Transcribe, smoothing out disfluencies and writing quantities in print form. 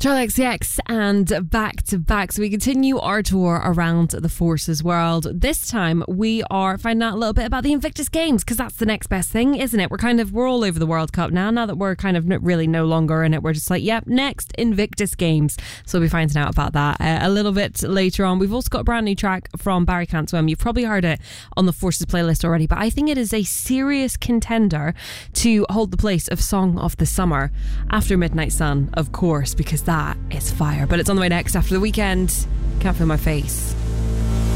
Charli XCX and Back to Back. So we continue our tour around the Forces world. This time we are finding out a little bit about the Invictus Games, because that's the next best thing, isn't it? We're all over the World Cup now that we're kind of really no longer in it. We're just like, yep, next Invictus Games. So we'll be finding out about that a little bit later on. We've also got a brand new track from Barry Can't Swim. You've probably heard it on the Forces playlist already, but I think it is a serious contender to hold the place of Song of the Summer after Midnight Sun, of course, because that is fire. But it's on the way next after The Weeknd. Can't Feel My Face.